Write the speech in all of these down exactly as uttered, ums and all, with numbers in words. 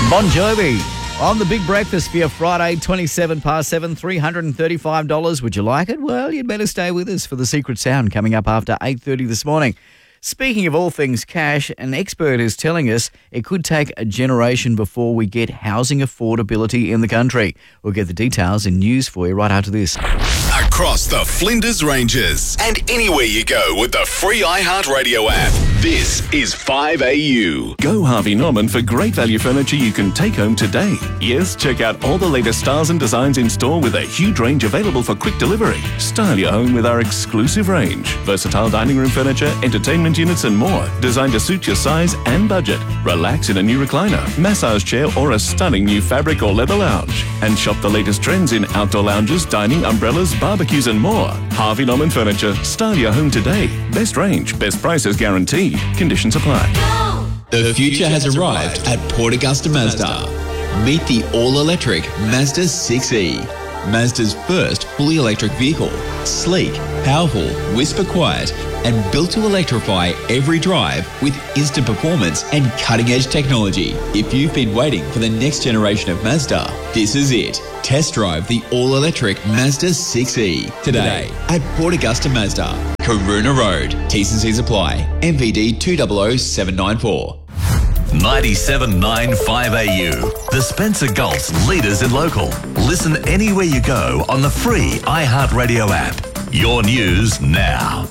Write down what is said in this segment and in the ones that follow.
Bon Jovi on the Big Breakfast for your Friday, twenty-seven past seven, three hundred thirty-five dollars. Would you like it? Well, you'd better stay with us for the Secret Sound coming up after eight thirty this morning. Speaking of all things cash, an expert is telling us it could take a generation before we get housing affordability in the country. We'll get the details in news for you right after this. Across the Flinders Ranges and anywhere you go with the free iHeartRadio app. This is five A U. Go Harvey Norman for great value furniture you can take home today. Yes, check out all the latest styles and designs in store with a huge range available for quick delivery. Style your home with our exclusive range. Versatile dining room furniture, entertainment units and more, designed to suit your size and budget. Relax in a new recliner, massage chair or a stunning new fabric or leather lounge. And shop the latest trends in outdoor lounges, dining, umbrellas, barbecues and more. Harvey Norman Furniture. Style your home today. Best range, best prices guaranteed. Conditions apply. The future has arrived at Port Augusta Mazda. Meet the all-electric Mazda six E. Mazda's first fully electric vehicle. Sleek, powerful, whisper quiet, and built to electrify every drive with instant performance and cutting-edge technology. If you've been waiting for the next generation of Mazda, this is it. Test drive the all-electric Mazda six E today at Port Augusta Mazda, Karuna Road. T's and C's apply. M V D two zero zero seven nine four. ninety-seven point nine five A U. The Spencer Gulf's leaders in local. Listen anywhere you go on the free iHeartRadio app. Your news now.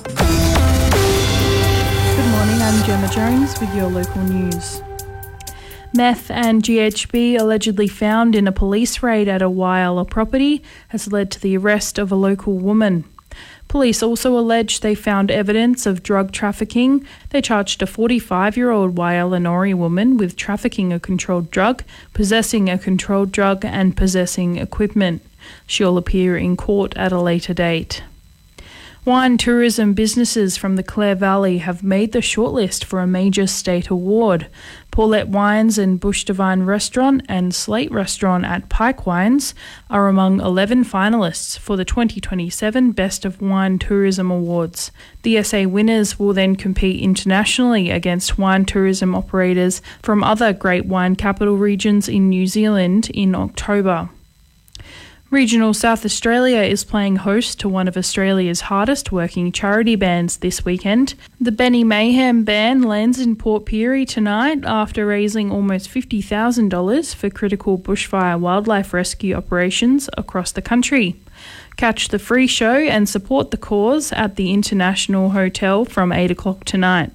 Good morning, I'm Gemma Jones with your local news. Meth and G H B allegedly found in a police raid at a Whyalla property has led to the arrest of a local woman. Police also allege they found evidence of drug trafficking. They charged a forty-five-year-old Whyalla woman with trafficking a controlled drug, possessing a controlled drug and possessing equipment. She'll appear in court at a later date. Wine tourism businesses from the Clare Valley have made the shortlist for a major state award. Paulette Wines and Bush Divine Restaurant and Slate Restaurant at Pike Wines are among eleven finalists for the twenty twenty-seven Best of Wine Tourism Awards. The S A winners will then compete internationally against wine tourism operators from other Great Wine Capital regions in New Zealand in October. Regional South Australia is playing host to one of Australia's hardest working charity bands this weekend. The Benny Mayhem Band lands in Port Pirie tonight after raising almost fifty thousand dollars for critical bushfire wildlife rescue operations across the country. Catch the free show and support the cause at the International Hotel from eight o'clock tonight.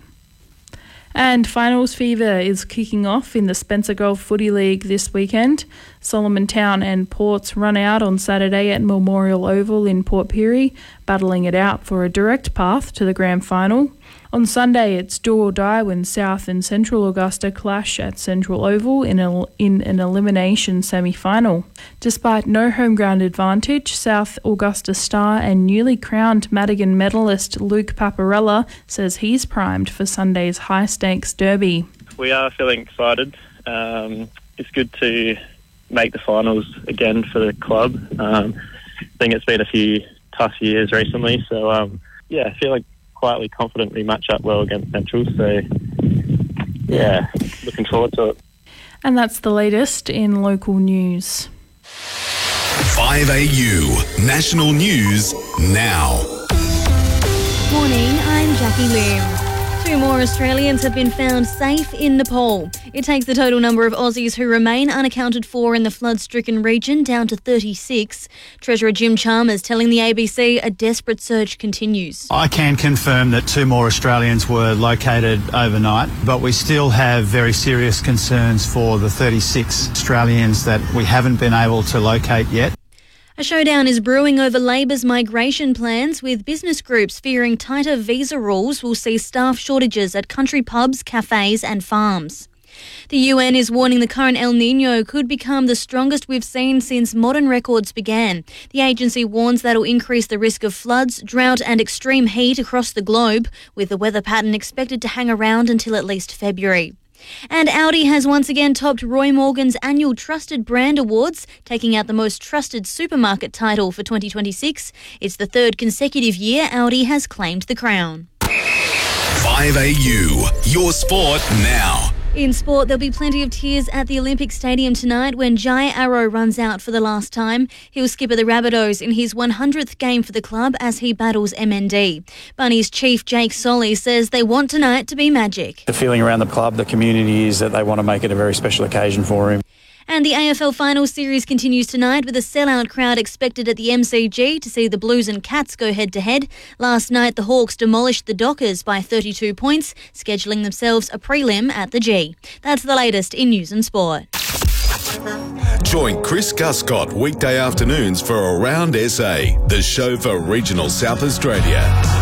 And finals fever is kicking off in the Spencer Gulf Footy League this weekend. Solomon Town and Ports run out on Saturday at Memorial Oval in Port Pirie, battling it out for a direct path to the grand final. On Sunday, it's do or die when South and Central Augusta clash at Central Oval in, a, in an elimination semi-final. Despite no home ground advantage, South Augusta star and newly crowned Madigan medalist Luke Paparella says he's primed for Sunday's high-stakes derby. We are feeling excited. Um, it's good to make the finals again for the club. Um, I think it's been a few tough years recently, so um, yeah, I feel like quietly confident we match up well against Central, so yeah, looking forward to it. And that's the latest in local news. five A U National News Now. Morning, I'm Jackie Lim. Two more Australians have been found safe in Nepal. It takes the total number of Aussies who remain unaccounted for in the flood-stricken region down to thirty-six. Treasurer Jim Chalmers telling the A B C a desperate search continues. I can confirm that two more Australians were located overnight, but we still have very serious concerns for the thirty-six Australians that we haven't been able to locate yet. A showdown is brewing over Labor's migration plans, with business groups fearing tighter visa rules will see staff shortages at country pubs, cafes and farms. The U N is warning the current El Niño could become the strongest we've seen since modern records began. The agency warns that'll increase the risk of floods, drought and extreme heat across the globe, with the weather pattern expected to hang around until at least February. And Audi has once again topped Roy Morgan's annual Trusted Brand Awards, taking out the most trusted supermarket title for twenty twenty-six. It's the third consecutive year Audi has claimed the crown. five A U, your sport now. In sport, there'll be plenty of tears at the Olympic Stadium tonight when Jai Arrow runs out for the last time. He'll skipper the Rabbitohs in his one hundredth game for the club as he battles M N D. Bunnies chief Jake Solly says they want tonight to be magic. The feeling around the club, the community, is that they want to make it a very special occasion for him. And the A F L Finals Series continues tonight with a sellout crowd expected at the M C G to see the Blues and Cats go head-to-head. Last night, the Hawks demolished the Dockers by thirty-two points, scheduling themselves a prelim at the G. That's the latest in news and sport. Join Chris Guscott weekday afternoons for Around S A, the show for regional South Australia.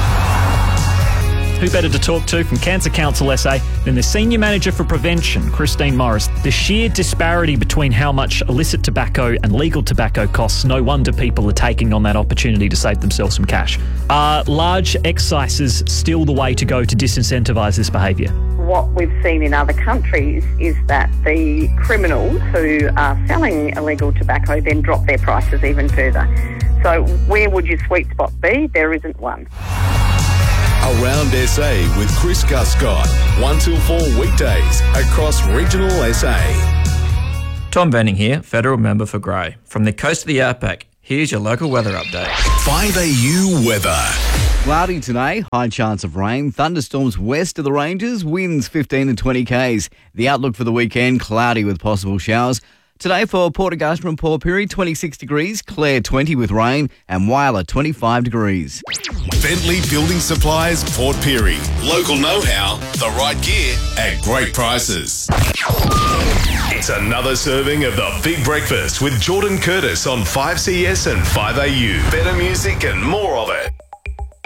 Who better to talk to from Cancer Council S A than the Senior Manager for Prevention, Christine Morris. The sheer disparity between how much illicit tobacco and legal tobacco costs, no wonder people are taking on that opportunity to save themselves some cash. Are large excises still the way to go to disincentivise this behaviour? What we've seen in other countries is that the criminals who are selling illegal tobacco then drop their prices even further. So where would your sweet spot be? There isn't one. Around S A with Chris Guscott, one till four weekdays across regional S A. Tom Benning here, Federal Member for Grey. From the coast of the Outback, here's your local weather update. five A U weather. Cloudy today, high chance of rain, thunderstorms west of the ranges, winds fifteen to twenty k's. The outlook for the weekend, cloudy with possible showers. Today for Port Augusta and Port Pirie, twenty-six degrees, Clare twenty with rain, and Whyalla twenty-five degrees. Bentley Building Supplies, Port Pirie. Local know-how, the right gear at great prices. It's another serving of the Big Breakfast with Jordan Curtis on five C S and five A U. Better music and more of it.